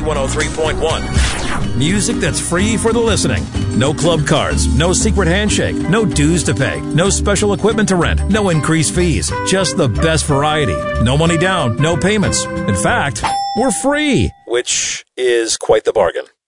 Z103.1. Music that's free for the listening. No club cards, no secret handshake, no dues to pay, no special equipment to rent, no increased fees. Just the best variety. No money down, no payments. In fact, we're free, which is quite the bargain.